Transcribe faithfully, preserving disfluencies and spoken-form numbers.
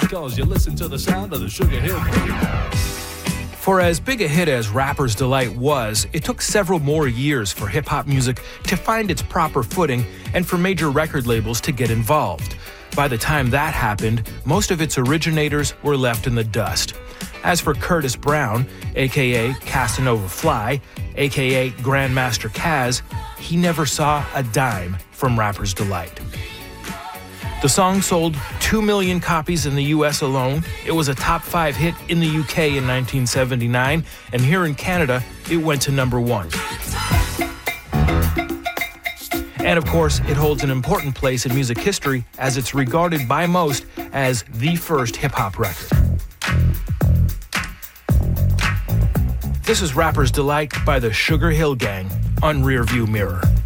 Because you listen to the sound of the Sugar Hill Gang. For as big a hit as Rapper's Delight was, it took several more years for hip-hop music to find its proper footing and for major record labels to get involved. By the time that happened, most of its originators were left in the dust. As for Curtis Brown, aka Casanova Fly, aka Grandmaster Caz, he never saw a dime from Rapper's Delight. The song sold two million copies in the U S alone. It was a top five hit in the U K in nineteen seventy-nine, and here in Canada, it went to number one. And of course, it holds an important place in music history as it's regarded by most as the first hip-hop record. This is Rapper's Delight by the Sugar Hill Gang on Rearview Mirror.